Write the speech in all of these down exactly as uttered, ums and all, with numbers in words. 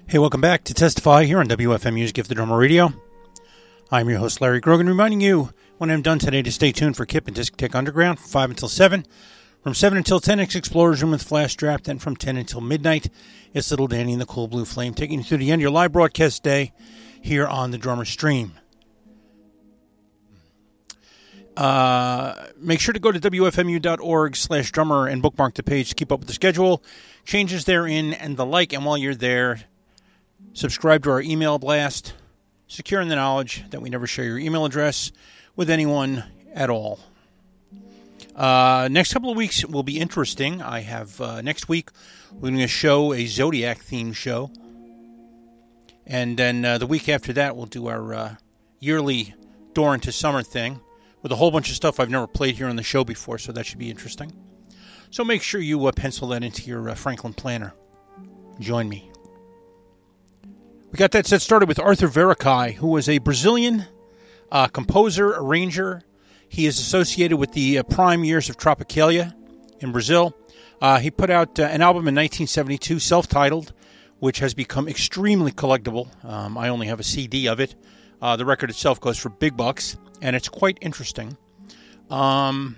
Hey, welcome back to Testify here on W F M U's Gift the Drummer Radio. I'm your host, Larry Grogan, reminding you when I'm done today to stay tuned for Kip and Discotheque Underground from five until seven. From seven until ten, it's Explorers Room with Flash Draft. And from ten until midnight, it's Little Danny and the Cool Blue Flame, taking you through the end of your live broadcast day here on the Drummer Stream. Uh, make sure to go to W F M U dot org slash drummer and bookmark the page to keep up with the schedule, changes therein, and the like. And while you're there, subscribe to our email blast, securing the knowledge that we never share your email address with anyone at all. Uh, next couple of weeks will be interesting. I have, uh, next week, we're going to show a Zodiac-themed show. And then uh, the week after that, we'll do our uh, yearly Door into Summer thing with a whole bunch of stuff I've never played here on the show before, so that should be interesting. So make sure you uh, pencil that into your uh, Franklin planner. Join me. We got that set started with Arthur Verocai, who was a Brazilian uh, composer, arranger. He is associated with the uh, prime years of Tropicalia in Brazil. Uh, he put out uh, an album in nineteen seventy-two, self-titled, which has become extremely collectible. Um, I only have a C D of it. Uh, the record itself goes for big bucks, and it's quite interesting. Um,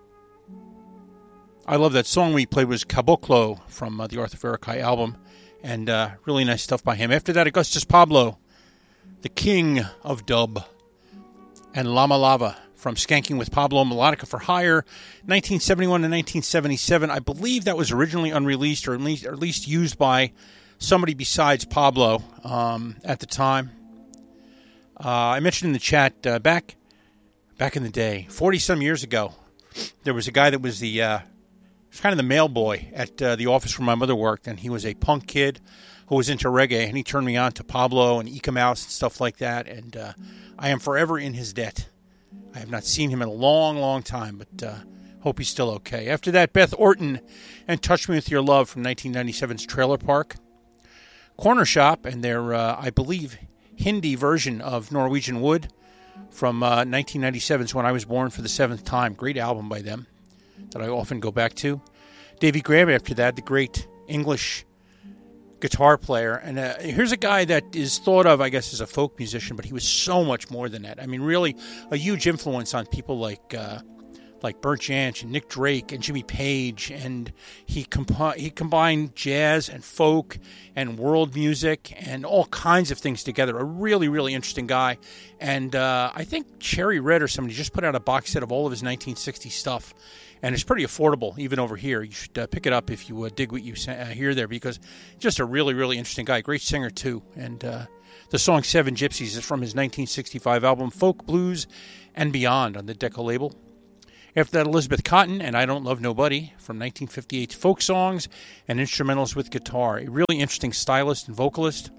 I love that song we played was Caboclo from uh, the Arthur Verocai album. And uh, really nice stuff by him. After that, Augustus Pablo, the king of dub, and Lama Lava from Skanking with Pablo, Melodica for Hire, nineteen seventy-one to nineteen seventy-seven. I believe that was originally unreleased, or at least, or at least used by somebody besides Pablo um, at the time. Uh, I mentioned in the chat uh, back back in the day, forty-some years ago, there was a guy that was the... Uh, He was kind of the mail boy at uh, the office where my mother worked, and he was a punk kid who was into reggae, and he turned me on to Pablo and Ika Mouse and stuff like that, and uh, I am forever in his debt. I have not seen him in a long, long time, but uh, hope he's still okay. After that, Beth Orton and Touch Me With Your Love from nineteen ninety-seven's Trailer Park. Corner Shop and their, uh, I believe, Hindi version of Norwegian Wood from uh, nineteen ninety-seven's When I Was Born for the Seventh Time. Great album by them that I often go back to. Davy Graham after that, the great English guitar player. And uh, here's a guy that is thought of, I guess, as a folk musician, but he was so much more than that. I mean, really a huge influence on people like uh, like Bert Jansch and Nick Drake and Jimmy Page. And he, comp- he combined jazz and folk and world music and all kinds of things together. A really, really interesting guy. And uh, I think Cherry Red or somebody just put out a box set of all of his nineteen sixties stuff. And it's pretty affordable, even over here. You should uh, pick it up if you uh, dig what you uh, hear there, because just a really, really interesting guy. Great singer, too. And uh, the song Seven Gypsies is from his nineteen sixty-five album, Folk, Blues, and Beyond, on the Decca label. After that, Elizabeth Cotton and I Don't Love Nobody from nineteen fifty-eight's Folk Songs and Instrumentals with Guitar. A really interesting stylist and vocalist.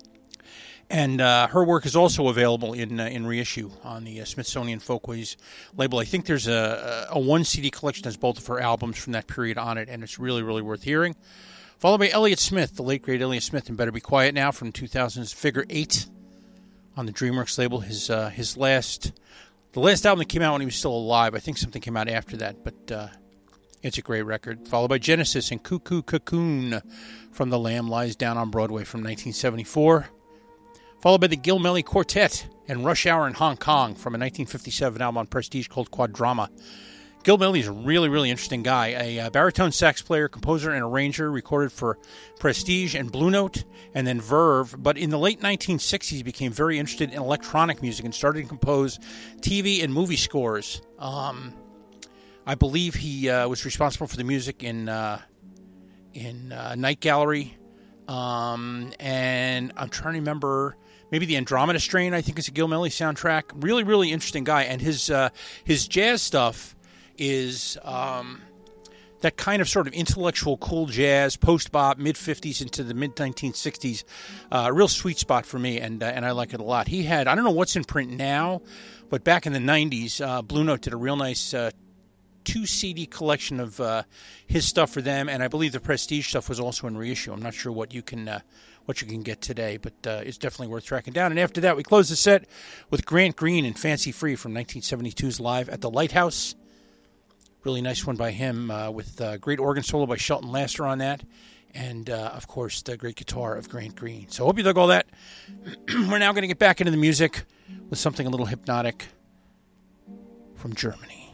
And uh, her work is also available in uh, in reissue on the uh, Smithsonian Folkways label. I think there's a, a one C D collection that's both of her albums from that period on it, and it's really, really worth hearing. Followed by Elliott Smith, the late, great Elliott Smith, and Better Be Quiet Now from two thousand's Figure Eight on the DreamWorks label. His uh, his last, the last album that came out when he was still alive. I think something came out after that, but uh, it's a great record. Followed by Genesis and Cuckoo Cocoon from The Lamb Lies Down on Broadway from nineteen seventy-four. Followed by the Gil Melly Quartet and Rush Hour in Hong Kong from a nineteen fifty-seven album on Prestige called Quadrama. Gil Melly is a really, really interesting guy. A uh, baritone sax player, composer, and arranger, recorded for Prestige and Blue Note, and then Verve. But in the late nineteen sixties, he became very interested in electronic music and started to compose T V and movie scores. Um, I believe he uh, was responsible for the music in uh, in uh, Night Gallery. Um, and I'm trying to remember... Maybe the Andromeda Strain, I think, is a Gil Melly soundtrack. Really, really interesting guy. And his uh, his jazz stuff is um, that kind of sort of intellectual, cool jazz, post-bop, mid-fifties into the mid-nineteen sixties. Uh, a real sweet spot for me, and uh, and I like it a lot. He had, I don't know what's in print now, but back in the nineties, uh, Blue Note did a real nice uh, two C D collection of uh, his stuff for them, and I believe the Prestige stuff was also in reissue. I'm not sure what you can... Uh, what you can get today, but uh, it's definitely worth tracking down. And after that, we close the set with Grant Green and Fancy Free from nineteen seventy-two's Live at the Lighthouse. Really nice one by him uh, with uh, great organ solo by Shelton Laster on that. and, uh, of course, the great guitar of Grant Green. So I hope you dug all that. We're now going to get back into the music with something a little hypnotic from Germany.